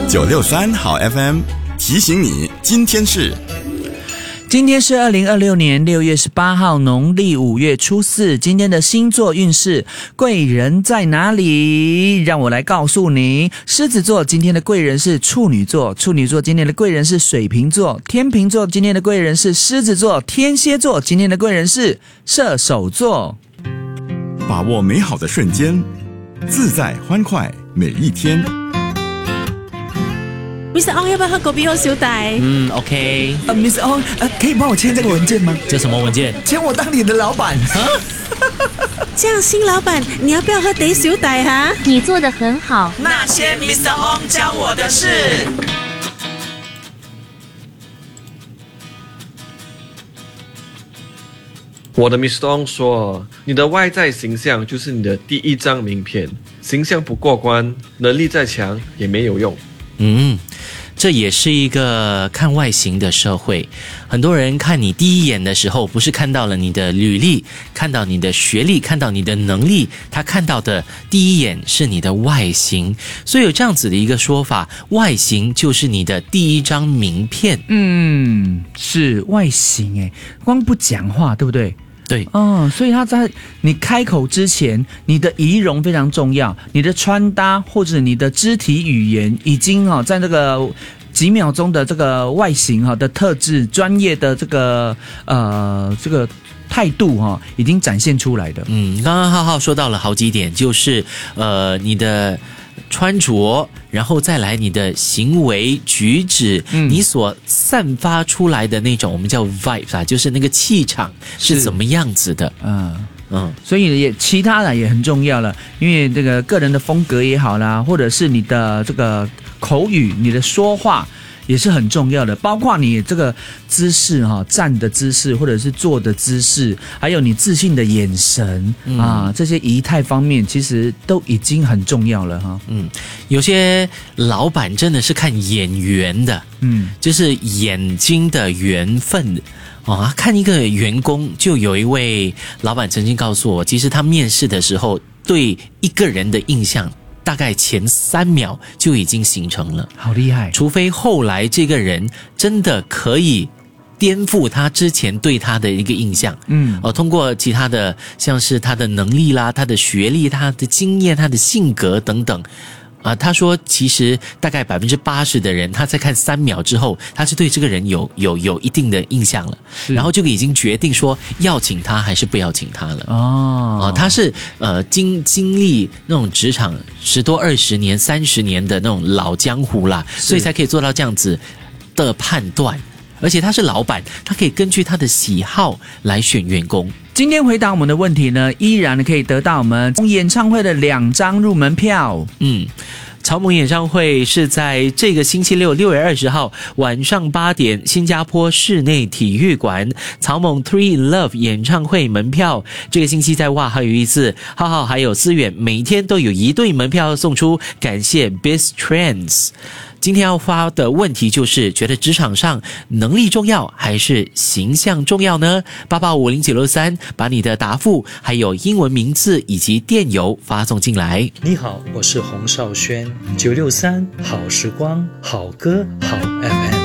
963好 FM 提醒你，今天是 2026年6月18号，农历5月初4。今天的星座运势，贵人在哪里？让我来告诉你。狮子座今天的贵人是处女座，处女座今天的贵人是水瓶座，天秤座今天的贵人是狮子座，天蝎座今天的贵人是射手座。 把握美好的瞬间，自在欢快每一天。 Mr. Ong 要不要喝狗比或小弟 ？OK。 Mr. Ong，可以帮我签这个文件吗？ 这什么文件？ 签我当你的老板。 这样，新老板，你要不要喝得小弟哈？ 你做得很好。 那些 Mr. Ong 教我的事。 我的 Mr. Ong 说，你的外在形象就是你的第一张名片，形象不过关，能力再强也没有用。 这也是一个看外形的社会。很多人看你第一眼的时候，不是看到了你的履历，看到你的学历，看到你的能力，他看到的第一眼是你的外形。所以有这样子的一个说法，外形就是你的第一张名片。 是外形光不讲话，对不对？ 对， 所以他在你开口之前，你的仪容非常重要，你的穿搭或者你的肢体语言已经在这个几秒钟的这个外形的特质、专业的这个态度已经展现出来的。 刚刚浩浩说到了好几点，就是你的穿着，然后再来你的行为举止，你所散发出来的那种我们叫 vibe 就是那个气场是怎么样子的。 所以其他的也很重要了，因为这个个人的风格也好啦，或者是你的这个口语，你的说话也是很重要的，包括你这个姿势站的姿势，或者是坐的姿势，还有你自信的眼神这些仪态方面，其实都已经很重要了哈。 有些老板真的是看眼缘的，就是眼睛的缘分。看一个员工，就有一位老板曾经告诉我，其实他面试的时候对一个人的印象大概前3秒就已经形成了， 好厉害！ 除非后来这个人真的可以颠覆他之前对他的一个印象，通过其他的像是他的能力啦、他的学历、他的经验、他的性格等等。他说其实大概80%的人，他在看3秒之后，他是对这个人有一定的印象了，然后就已经决定说要请他还是不要请他了。他是经历那种职场10多20年、30年的那种老江湖啦，所以才可以做到这样子的判断。而且他是老板，他可以根据他的喜好来选员工。 今天回答我们的问题呢，依然可以得到我们演唱会的2张入门票。 草蜢演唱会是在这个星期六6月20号晚上8点，新加坡室内体育馆草蜢 Three Love 演唱会门票。这个星期在哇还有一次，浩浩还有思远每天都有1对门票送出，感谢 Biz Trends。今天要发的问题就是，觉得职场上能力重要还是形象重要呢？8850963，把你的答复还有英文名字以及电邮发送进来。 你好，我是洪少轩，963好时光，好歌好 FM。